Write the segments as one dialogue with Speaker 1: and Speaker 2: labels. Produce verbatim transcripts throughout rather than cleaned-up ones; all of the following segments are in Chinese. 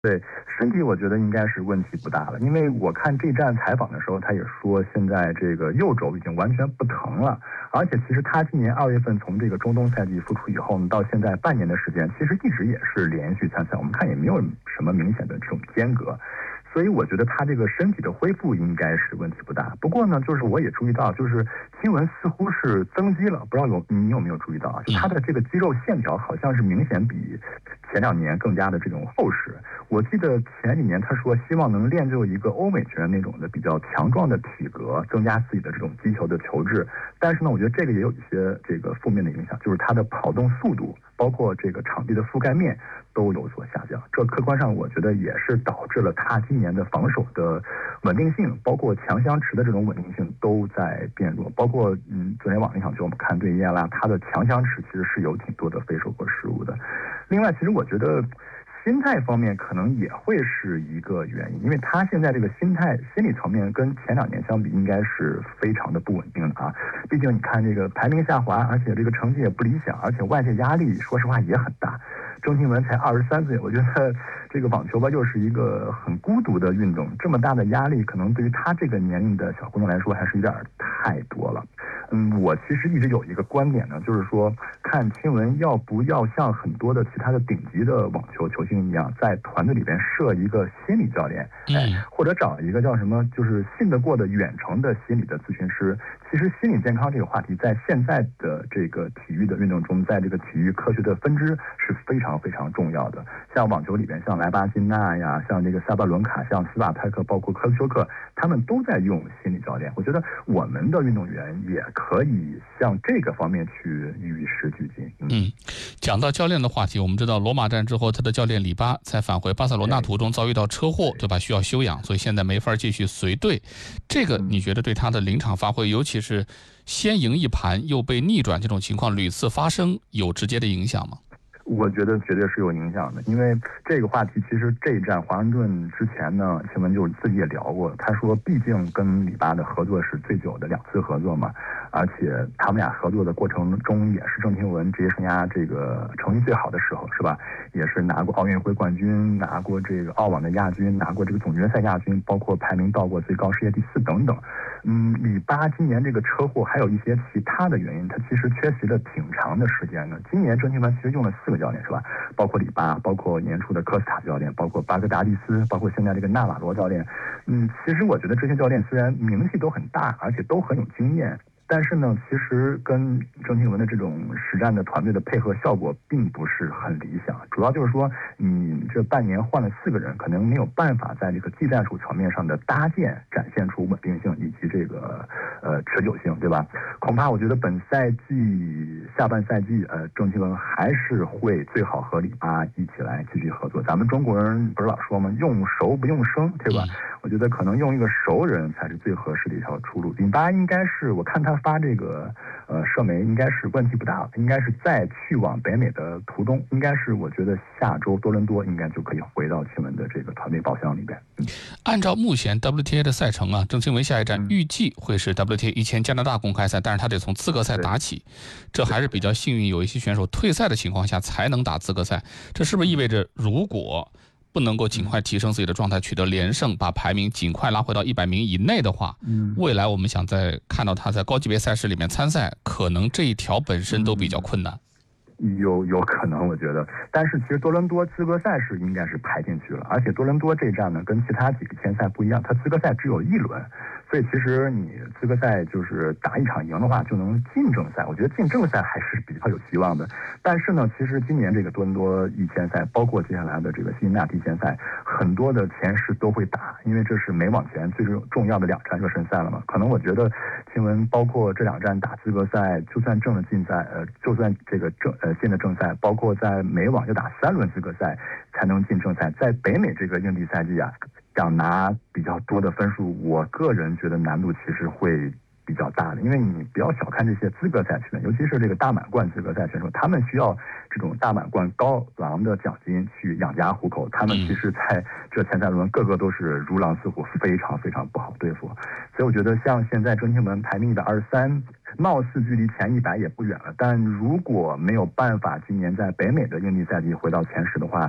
Speaker 1: 对，身体我觉得应该是问题不大了，因为我看这站采访的时候，他也说现在这个右肘已经完全不疼了，而且其实他今年二月份从这个中东赛季复出以后呢，到现在半年的时间，其实一直也是连续参赛，我们看也没有什么明显的这种间隔。所以我觉得他这个身体的恢复应该是问题不大。不过呢，就是我也注意到，就是亲文似乎是增肌了，不知道有你有没有注意到啊？就他的这个肌肉线条好像是明显比前两年更加的这种厚实。我记得前几年他说希望能练就一个欧美拳那种的比较强壮的体格，增加自己的这种击球的球质。但是呢，我觉得这个也有一些这个负面的影响，就是他的跑动速度，包括这个场地的覆盖面都有所下降。这客观上我觉得也是导致了他今年的防守的稳定性，包括强相持的这种稳定性都在变弱。包括嗯，昨天晚上那场球我们看对耶拉，他的强相持其实是有挺多的非手或失误的。另外，其实我觉得心态方面可能也会是一个原因，因为他现在这个心态心理层面跟前两年相比应该是非常的不稳定的啊。毕竟你看这个排名下滑，而且这个成绩也不理想，而且外界压力说实话也很大。郑钦文才二十三岁，我觉得这个网球吧又是一个很孤独的运动，这么大的压力可能对于他这个年龄的小姑娘来说还是有点太多了。嗯，我其实一直有一个观点呢，就是说看钦文要不要像很多的其他的顶级的网球球星一样，在团队里边设一个心理教练，哎，或者找一个叫什么就是信得过的远程的心理的咨询师。其实心理健康这个话题在现在的这个体育的运动中，在这个体育科学的分支是非常非常重要的。像网球里边，像莱巴金纳呀，像这个萨巴伦卡，像斯瓦泰克，包括科斯丘克，他们都在用心理教练。我觉得我们的运动员也可以向这个方面去与时俱进。
Speaker 2: 嗯, 嗯讲到教练的话题，我们知道罗马站之后，他的教练里巴在返回巴塞罗那途中遭遇到车祸，对吧？需要休养，所以现在没法继续随队。这个你觉得对他的临场发挥，尤其是先赢一盘又被逆转这种情况屡次发生，有直接的影响吗？
Speaker 1: 我觉得绝对是有影响的，因为这个话题其实这一站华盛顿之前呢，钦文就自己也聊过，他说毕竟跟里巴的合作是最久的两次合作嘛，而且他们俩合作的过程中也是郑钦文职业生涯这个成绩最好的时候，是吧？也是拿过奥运会冠军，拿过这个澳网的亚军，拿过这个总决赛亚军，包括排名到过最高世界第四等等。嗯，里巴今年这个车祸还有一些其他的原因，他其实缺席了挺长的时间的。今年郑钦文其实用了四个教练，是吧？包括里巴，包括年初的科斯塔教练，包括巴格达利斯，包括现在这个纳瓦罗教练。嗯，其实我觉得这些教练虽然名气都很大，而且都很有经验，但是呢，其实跟郑钦文的这种实战的团队的配合效果并不是很理想。主要就是说，你这半年换了四个人，可能没有办法在这个技战术层面上的搭建展现出稳定性以及这个呃持久性，对吧？恐怕我觉得本赛季下半赛季，呃，郑钦文还是会最好和里巴一起来继续合作。咱们中国人不是老说吗？用熟不用生，对吧？我觉得可能用一个熟人才是最合适的一条出路。里巴应该是我看他发这个呃社媒应该是问题不大，应该是在去往北美的途中，应该是我觉得下周多伦多应该就可以回到钦文的这个团队包厢里边。嗯，
Speaker 2: 按照目前 W T A 的赛程啊，郑钦文下一站预计会是 W T A 一千加拿大公开赛，但是他得从资格赛打起，这还是比较幸运，有一些选手退赛的情况下才能打资格赛。这是不是意味着如果不能够尽快提升自己的状态，取得连胜，把排名尽快拉回到一百名以内的话，嗯，未来我们想再看到他在高级别赛事里面参赛，可能这一条本身都比较困难。
Speaker 1: 有有可能，我觉得，但是其实多伦多资格赛是应该是排进去了，而且多伦多这站呢跟其他几个签赛不一样，它资格赛只有一轮，所以其实你资格赛就是打一场赢的话就能进正赛，我觉得进正赛还是比较有希望的。但是呢，其实今年这个多伦多一千赛，包括接下来的这个辛辛那提签赛，很多的前十都会打，因为这是美网前最重要的两站热身赛了嘛。可能我觉得钦文包括这两站打资格赛，就算正了进赛，呃，就算这个正呃进的正赛，包括在美网就打三轮资格赛才能进正赛，在北美这个硬地赛季啊，想拿比较多的分数，我个人觉得难度其实会比较大的，因为你不要小看这些资格赛选手，尤其是这个大满贯资格赛选手，他们需要这种大满贯高昂的奖金去养家糊口，他们其实在这前三轮个个都是如狼似虎，非常非常不好对付。所以我觉得像现在郑钦文排名一百二十三，貌似距离前一百也不远了，但如果没有办法今年在北美的硬地赛季回到前十的话，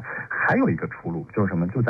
Speaker 1: 还有一个出路，就是什么？就咱